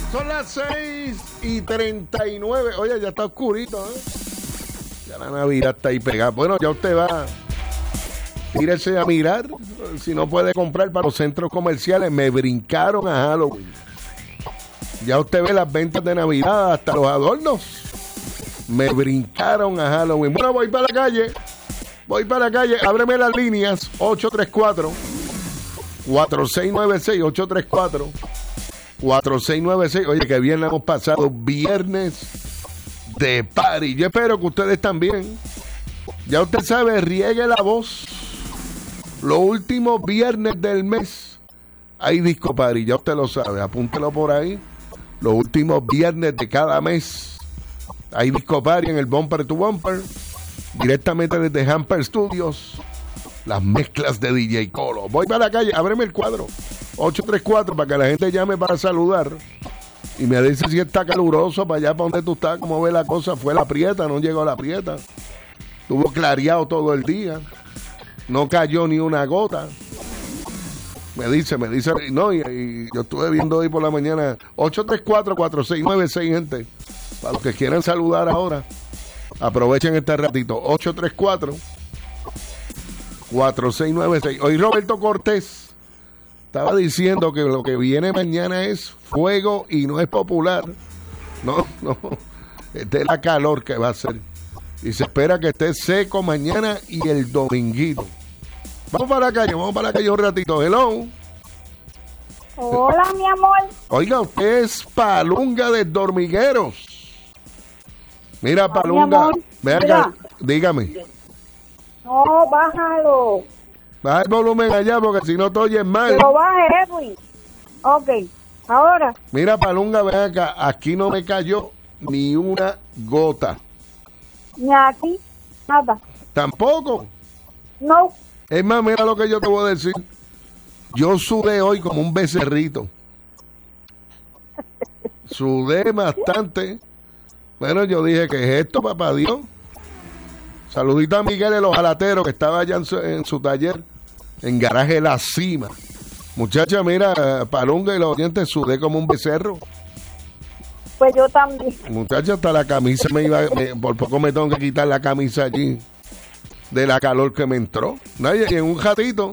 Son las 6:39. Oye, ya está oscurito, ¿eh? Ya la Navidad está ahí pegada. Bueno, ya usted va. Tírese a mirar. Si no puede comprar para los centros comerciales, me brincaron a Halloween. Ya usted ve las ventas de Navidad, hasta los adornos. Me brincaron a Halloween. Bueno, voy para la calle. Ábreme las líneas. 834-4696. 834-4696. Oye, que bien hemos pasado. Viernes de party. Yo espero que ustedes también. Ya usted sabe, riegue la voz. Los últimos viernes del mes hay disco party. Ya usted lo sabe. Apúntelo por ahí. Los últimos viernes de cada mes hay disco party en el Bumper to Bumper. Directamente desde Hamper Studios. Las mezclas de DJ Colo. Voy para la calle, ábreme el cuadro 834 para que la gente llame para saludar y me dice si está caluroso para allá, para donde tú estás, cómo ve la cosa. Fue la prieta, no llegó la prieta, estuvo clareado todo el día, no cayó ni una gota. Me dice, no, y yo estuve viendo hoy por la mañana. 834-4696, gente, para los que quieran saludar ahora, aprovechen este ratito. 834-4696. Hoy Roberto Cortés estaba diciendo que lo que viene mañana es fuego y no es popular. No, es de la calor que va a ser. Y se espera que esté seco mañana y el dominguito. Vamos para la calle un ratito. Hello. Hola, mi amor. Oiga, usted es Palunga de Dormigueros. Mira, Palunga. Venga, dígame. No, bájalo. Baja el volumen allá porque si no te oyes mal. Pero baje, Edwin. Ok, ahora. Mira, Palunga, ven acá. Aquí no me cayó ni una gota. Ni aquí, nada. ¿Tampoco? No. Es más, mira lo que yo te voy a decir. Yo sudé hoy como un becerrito. Sudé bastante. Bueno, yo dije, ¿qué es esto, papá Dios? Saludito a Miguel de los Jalateros, que estaba allá en su taller, en Garaje La Cima. Muchacha, mira, Palunga y los oyentes, sudé como un becerro. Pues yo también. Muchacha, hasta la camisa por poco me tengo que quitar la camisa allí, de la calor que me entró. Nadie, y en un ratito.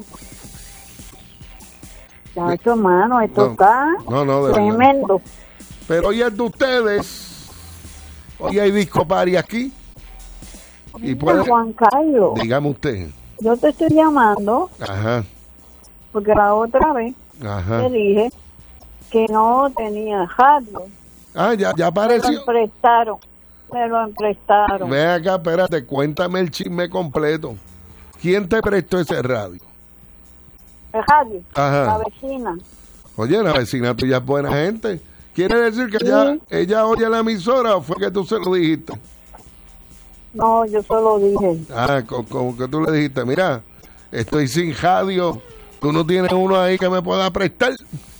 Chacho, hermano, esto está de tremendo. Verdad. Pero hoy es de ustedes. Hoy hay disco party aquí. Y puede... Juan Carlos, dígame usted. yo te estoy llamando. Ajá. Porque la otra vez te dije que no tenía radio. Ah, ya apareció. Me lo emprestaron. Ven acá, espérate, cuéntame el chisme completo. ¿Quién te prestó ese radio? El radio. Ajá. La vecina. Oye, la vecina tuya es buena gente. ¿Quiere decir que ella oye la emisora o fue que tú se lo dijiste? No, yo solo dije. Ah, como que tú le dijiste, mira, estoy sin radio, tú no tienes uno ahí que me pueda prestar.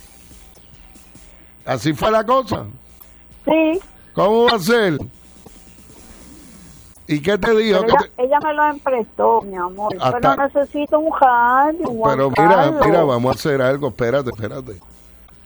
¿Así fue la cosa? Sí. ¿Cómo va a ser? ¿Y qué te dijo? Ella me lo emprestó, mi amor. Pero necesito un radio. Pero mira, vamos a hacer algo. Espérate.